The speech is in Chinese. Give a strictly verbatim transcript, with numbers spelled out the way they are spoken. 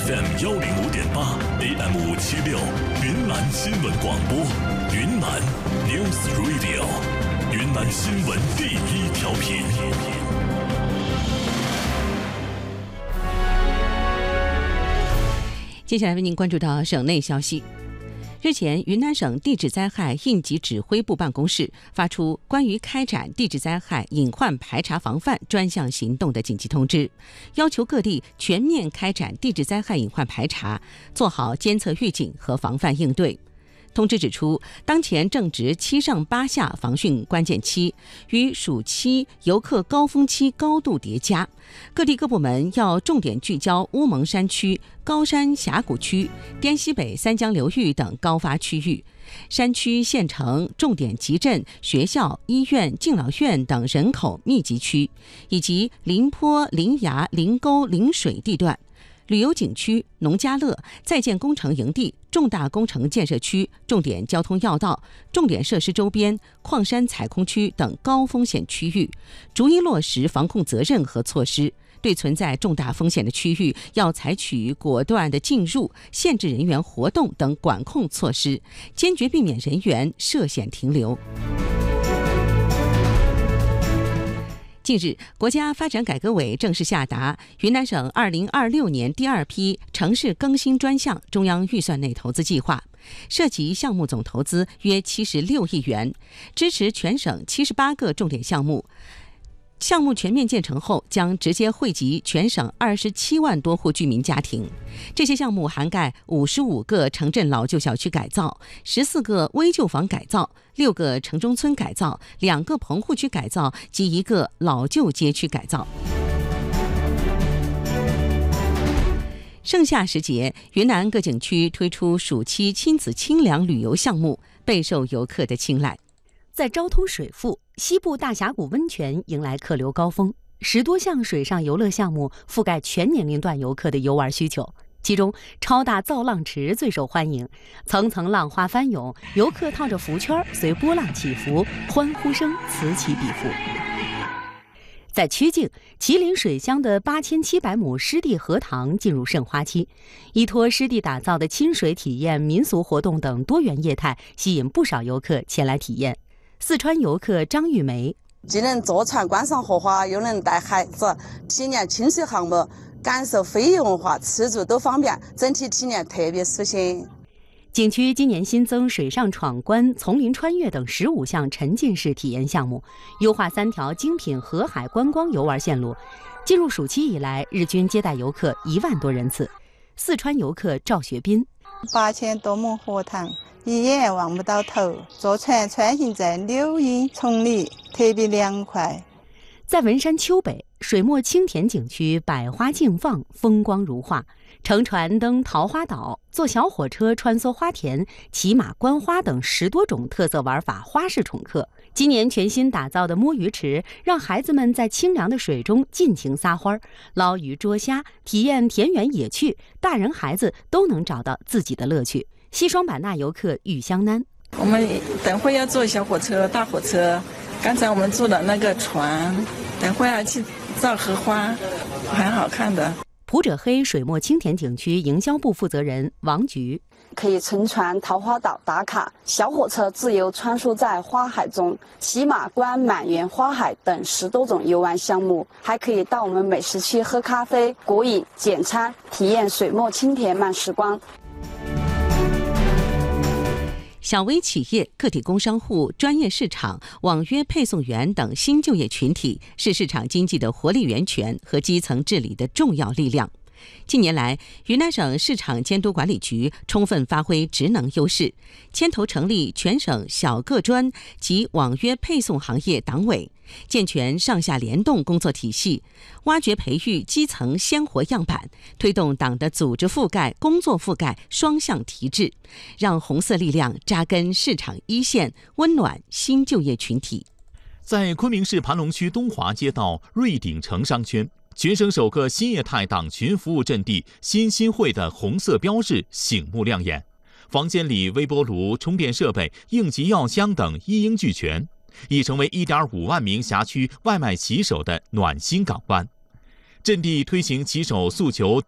F M 幺零五点八 A M 五七六，云南新闻广播，云南 News Radio， 云南新闻第一调频。 接下来为您关注到省内消息。日前，云南省地质灾害应急指挥部办公室发出关于开展地质灾害隐患排查防范专项行动的紧急通知，要求各地全面开展地质灾害隐患排查，做好监测预警和防范应对。通知指出，当前正值七上八下防汛关键期，与暑期游客高峰期高度叠加，各地各部门要重点聚焦乌蒙山区、高山峡谷区、滇西北三江流域等高发区域，山区县城重点集镇、学校、医院、敬老院等人口密集区，以及临坡、临崖、临沟、临水地段。旅游景区、农家乐、在建工程营地、重大工程建设区、重点交通要道、重点设施周边、矿山采空区等高风险区域，逐一落实防控责任和措施。对存在重大风险的区域，要采取果断的进入、限制人员活动等管控措施，坚决避免人员涉险停留。近日，国家发展改革委正式下达云南省二零二六年第二批城市更新专项中央预算内投资计划，涉及项目总投资约七十六亿元，支持全省七十八个重点项目。项目全面建成后，将直接惠及全省二十七万多户居民家庭。这些项目涵盖五十五个城镇老旧小区改造、十四个危旧房改造、六个城中村改造、两个棚户区改造及一个老旧街区改造。盛夏时节，云南各景区推出暑期亲子清凉旅游项目，备受游客的青睐。 在昭通水库西部大峡谷温泉迎来客流高峰，十多项水上游乐项目覆盖全年龄段游客的游玩需求。其中，超大造浪池最受欢迎，层层浪花翻涌，游客套着浮圈随波浪起伏，欢呼声此起彼伏。在曲靖，麒麟水乡的八千七百亩湿地荷塘进入盛花期，依托湿地打造的亲水体验、民俗活动等多元业态，吸引不少游客前来体验。四川游客张玉梅， 既能坐船观赏荷花，又能带孩子体验亲水项目，感受非遗文化，吃住都方便，整体体验特别舒心。 景区今年新增水上闯关、丛林穿越等十五项沉浸式体验项目，优化三条精品河海观光游玩线路。进入暑期以来，日均接待游客一万多人次。四川游客赵学斌， 八千多亩荷塘，一眼望不到头，坐船穿行在柳荫丛里，特别凉快。 在文山丘北，水墨青田景区百花竞放，风光如画。乘船登桃花岛，坐小火车穿梭花田，骑马观花等十多种特色玩法花式宠客。今年全新打造的摸鱼池，让孩子们在清凉的水中尽情撒欢，捞鱼捉虾，体验田园野趣，大人孩子都能找到自己的乐趣。西双版纳游客玉香楠， 我们等会要坐小火车、大火车，刚才我们坐的那个船，等会要去照荷花，很好看的。 普者黑水墨青田景区营销部负责人王菊， 可以乘船桃花岛打卡，小火车自由穿梭在花海中，骑马观满园花海等十多种游玩项目，还可以到我们美食区喝咖啡、果饮、简餐，体验水墨青田慢时光。 小微企业、个体工商户、专业市场、网约配送员等新就业群体是市场经济的活力源泉和基层治理的重要力量。近年来，云南省市场监督管理局充分发挥职能优势，牵头成立全省小个专及网约配送行业党委，健全上下联动工作体系，挖掘培育基层鲜活样板，推动党的组织覆盖、工作覆盖双向提质，让红色力量扎根市场一线，温暖新就业群体。 在昆明市盘龙区东华街道瑞鼎城商圈，全省首个新业态党群服务阵地新兴汇的红色标志醒目亮眼，房间里微波炉、充电设备、应急药箱等一应俱全，已成为 一点五万名辖区外卖骑手的暖心港湾。阵地推行骑手诉求